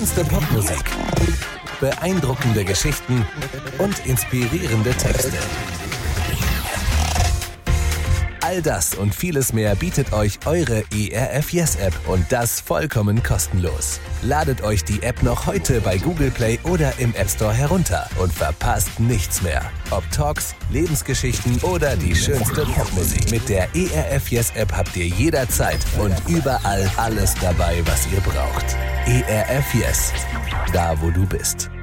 schönste Popmusik, beeindruckende Geschichten und inspirierende Texte. All das und vieles mehr bietet euch eure ERF Yes App und das vollkommen kostenlos. Ladet euch die App noch heute bei Google Play oder im App Store herunter und verpasst nichts mehr. Ob Talks, Lebensgeschichten oder die schönste Popmusik. Mit der ERF Yes App habt ihr jederzeit und überall alles dabei, was ihr braucht. ERF Yes, da wo du bist.